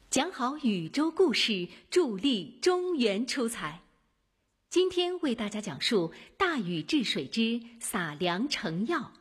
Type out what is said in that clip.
讲好宇宙故事，助力中原出彩。今天为大家讲述大禹治水之撒粮成药。